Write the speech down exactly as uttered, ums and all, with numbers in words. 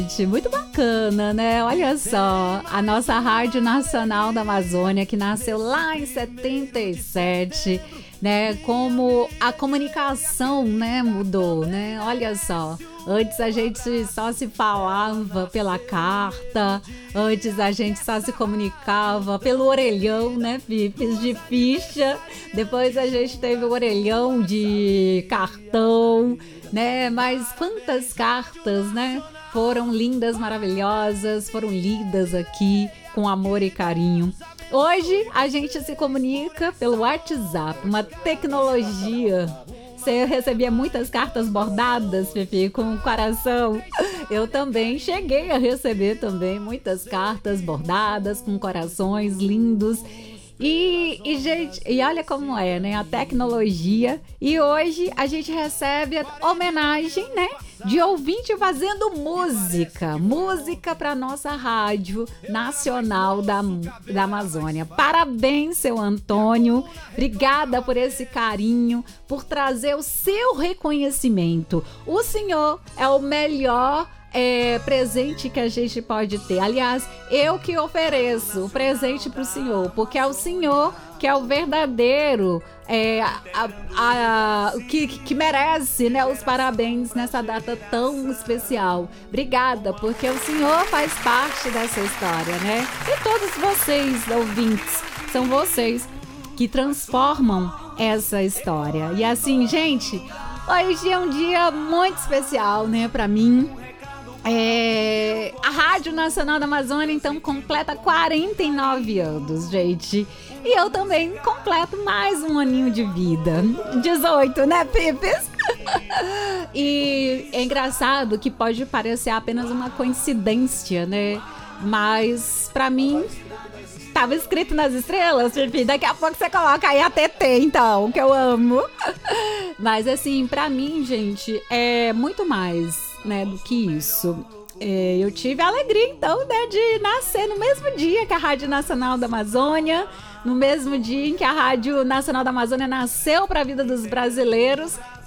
Muito bacana, né? Olha só, a nossa Rádio Nacional da Amazônia, que nasceu lá em setenta e sete, né? Como a comunicação, né, mudou, né? Olha só, antes a gente só se falava pela carta, antes a gente só se comunicava pelo orelhão, né, Fifes, de ficha, depois a gente teve o orelhão de cartão, né? Mas quantas cartas, né? Foram lindas, maravilhosas, foram lidas aqui com amor e carinho. Hoje a gente se comunica pelo WhatsApp, uma tecnologia. Você recebia muitas cartas bordadas, Fifi, com o coração. Eu também cheguei a receber também muitas cartas bordadas com corações lindos. E, e, gente, e olha como é, né? A tecnologia. E hoje a gente recebe a homenagem, né? De ouvinte fazendo música. Música para nossa Rádio Nacional da, da Amazônia. Parabéns, seu Antônio. Obrigada por esse carinho, por trazer o seu reconhecimento. O senhor é o melhor É, presente que a gente pode ter. Aliás, eu que ofereço o presente para o senhor, porque é o senhor que é o verdadeiro é, a, a, a, que, que merece, né, os parabéns nessa data tão especial. Obrigada, porque o senhor faz parte dessa história, né? E todos vocês, ouvintes, são vocês que transformam essa história. E assim, gente, hoje é um dia muito especial, né, para mim. É, a Rádio Nacional da Amazônia, então, completa quarenta e nove anos, gente. E eu também completo mais um aninho de vida. dezoito, né, Pipes? E é engraçado que pode parecer apenas uma coincidência, né? Mas, pra mim, tava escrito nas estrelas, Fifi. Daqui a pouco você coloca aí a T T, então, que eu amo. Mas, assim, pra mim, gente, é muito mais, né, do que isso. É, eu tive a alegria, então, né, de nascer no mesmo dia que a Rádio Nacional da Amazônia, no mesmo dia em que a Rádio Nacional da Amazônia nasceu para a vida dos brasileiros.